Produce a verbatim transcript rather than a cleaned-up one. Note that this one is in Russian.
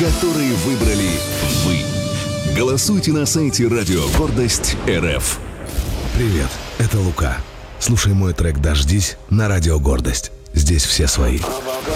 которые выбрали вы. Голосуйте на сайте Радио Гордость РФ. Привет, это Лука. Слушай мой трек «Дождись» на Радио Гордость. Здесь все свои.